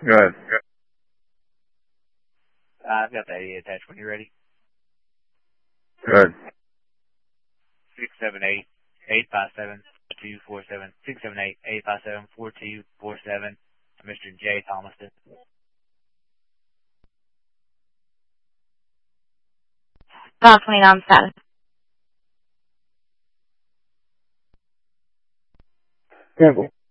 Go ahead. I've got the 88 attached when you're ready. Go ahead. 678-857-4247. 678-857-4247. Mr. J. Thomaston. About 29 status. Cancel.